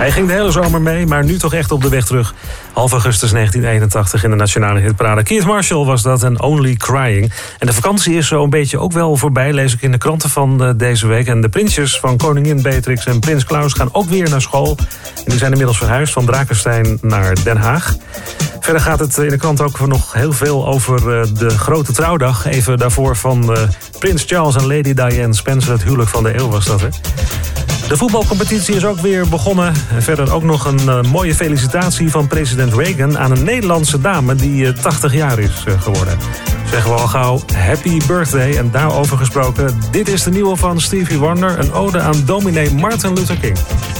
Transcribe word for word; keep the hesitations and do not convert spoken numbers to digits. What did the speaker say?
Hij ging de hele zomer mee, maar nu toch echt op de weg terug. Half augustus negentien eenentachtig in de nationale hitparade. Keith Marshall was dat en Only Crying. En de vakantie is zo een beetje ook wel voorbij, lees ik in de kranten van uh, deze week. En de prinsjes van koningin Beatrix en prins Klaus gaan ook weer naar school. En die zijn inmiddels verhuisd van Drakenstein naar Den Haag. Verder gaat het in de krant ook nog heel veel over uh, de grote trouwdag. Even daarvoor van uh, prins Charles en lady Diane Spencer. Het huwelijk van de eeuw was dat, hè? De voetbalcompetitie is ook weer begonnen. En verder ook nog een uh, mooie felicitatie van president Reagan aan een Nederlandse dame die uh, tachtig jaar is uh, geworden. Zeggen we al gauw happy birthday. En daarover gesproken, dit is de nieuwe van Stevie Wonder. Een ode aan dominee Martin Luther King.